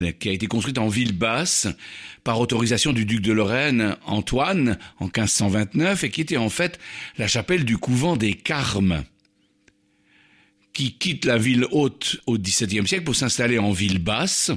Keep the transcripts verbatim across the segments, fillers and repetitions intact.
qui a été construite en ville basse par autorisation du duc de Lorraine Antoine en quinze cent vingt-neuf et qui était en fait la chapelle du couvent des Carmes, qui quitte la ville haute au dix-septième siècle pour s'installer en ville basse.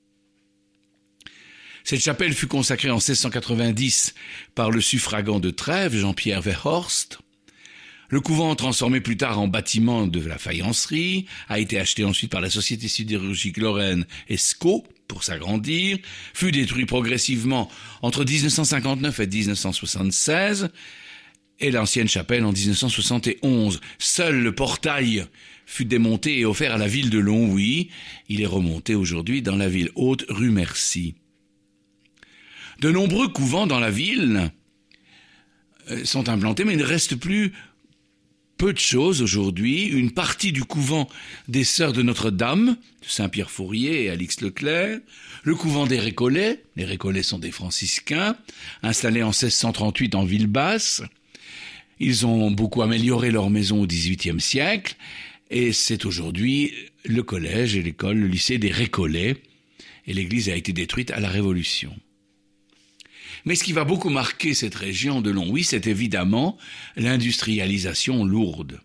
Cette chapelle fut consacrée en seize cent quatre-vingt-dix par le suffragant de Trèves, Jean-Pierre Verhorst. Le couvent, transformé plus tard en bâtiment de la faïencerie, a été acheté ensuite par la Société sidérurgique Lorraine Escaut pour s'agrandir, fut détruit progressivement entre dix-neuf cent cinquante-neuf et dix-neuf cent soixante-seize, et l'ancienne chapelle en dix-neuf cent soixante et onze. Seul le portail fut démonté et offert à la ville de Longwy. Il est remonté aujourd'hui dans la ville haute, rue Mercy. De nombreux couvents dans la ville sont implantés, mais il ne reste plus peu de choses aujourd'hui. Une partie du couvent des Sœurs de Notre-Dame, de Saint-Pierre-Fourier et Alix-Leclerc, le couvent des Récollets, les Récollets sont des franciscains, installés en seize cent trente-huit en ville basse. Ils ont beaucoup amélioré leur maison au dix-huitième siècle, et c'est aujourd'hui le collège et l'école, le lycée des Récollets, et l'église a été détruite à la Révolution. Mais ce qui va beaucoup marquer cette région de Longwy, c'est évidemment l'industrialisation lourde.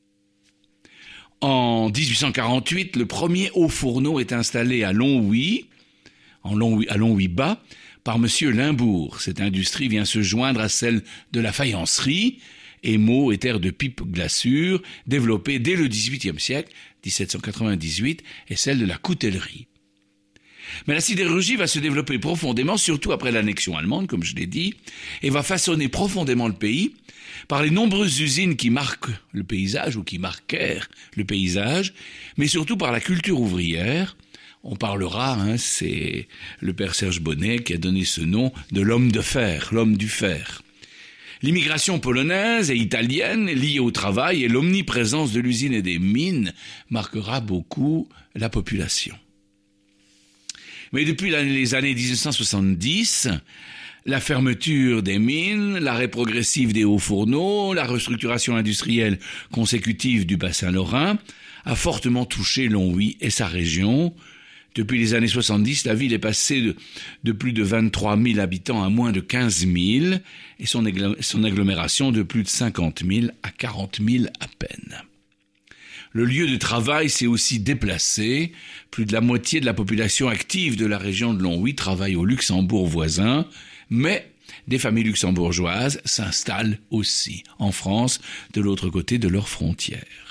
En dix-huit cent quarante-huit, le premier haut fourneau est installé à Longwy, en Longwy, à Longwy-Bas, par monsieur Limbourg. Cette industrie vient se joindre à celle de la faïencerie, émaux et terre de pipe glaçure, développée dès le dix-huitième siècle, dix-sept cent quatre-vingt-dix-huit, et celle de la coutellerie. Mais la sidérurgie va se développer profondément, surtout après l'annexion allemande, comme je l'ai dit, et va façonner profondément le pays par les nombreuses usines qui marquent le paysage ou qui marquèrent le paysage, mais surtout par la culture ouvrière. On parlera, hein, c'est le père Serge Bonnet qui a donné ce nom de l'homme de fer, l'homme du fer. L'immigration polonaise et italienne liée au travail et l'omniprésence de l'usine et des mines marquera beaucoup la population. Mais depuis les années dix-neuf cent soixante-dix, la fermeture des mines, l'arrêt progressif des hauts fourneaux, la restructuration industrielle consécutive du bassin lorrain a fortement touché Longwy et sa région. Depuis les années soixante-dix, la ville est passée de, de plus de vingt-trois mille habitants à moins de quinze mille et son, son agglomération de plus de cinquante mille à quarante mille à peine. Le lieu de travail s'est aussi déplacé. Plus de la moitié de la population active de la région de Longwy travaille au Luxembourg voisin, mais des familles luxembourgeoises s'installent aussi en France, de l'autre côté de leurs frontières.